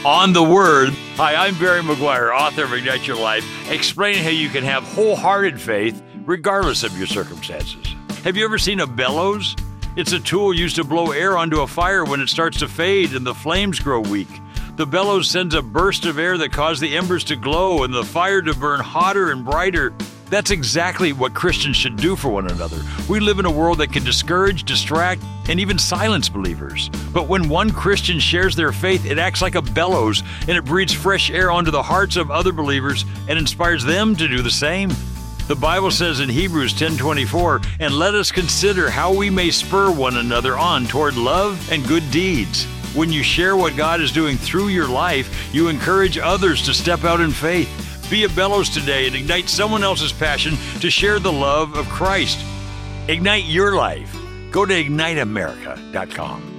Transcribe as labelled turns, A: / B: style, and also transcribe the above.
A: On the Word. Hi, I'm Barry McGuire, author of Ignite Your Life, explaining how you can have wholehearted faith regardless of your circumstances. Have you ever seen a bellows? It's a tool used to blow air onto a fire when it starts to fade and the flames grow weak. The bellows sends a burst of air that causes the embers to glow and the fire to burn hotter and brighter. That's exactly what Christians should do for one another. We live in a world that can discourage, distract, and even silence believers. But when one Christian shares their faith, it acts like a bellows, and it breathes fresh air onto the hearts of other believers and inspires them to do the same. The Bible says in Hebrews 10:24, "And let us consider how we may spur one another on toward love and good deeds." When you share what God is doing through your life, you encourage others to step out in faith. Be a bellows today and ignite someone else's passion to share the love of Christ. Ignite your life. Go to IgniteAmerica.com.